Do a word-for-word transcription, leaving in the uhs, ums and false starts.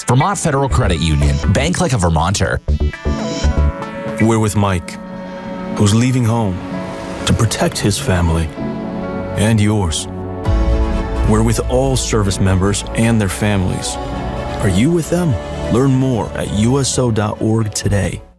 Vermont Federal Credit Union. Bank like a Vermonter. We're with Mike, who's leaving home to protect his family and yours. We're with all service members and their families. Are you with them? Learn more at U S O dot org today.